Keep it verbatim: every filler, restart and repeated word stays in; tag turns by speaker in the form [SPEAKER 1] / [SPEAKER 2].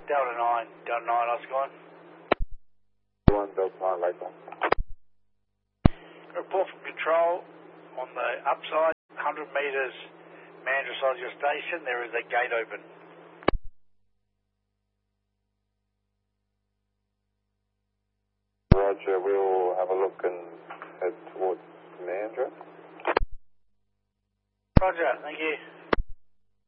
[SPEAKER 1] Delta nine, Delta nine, Oscar.
[SPEAKER 2] one Delta nine later.
[SPEAKER 1] Report from control on the upside, one hundred metres Mandurah side of your station, there is a gate open.
[SPEAKER 2] Roger, we'll have a look and head towards Mandurah.
[SPEAKER 1] Roger, thank you.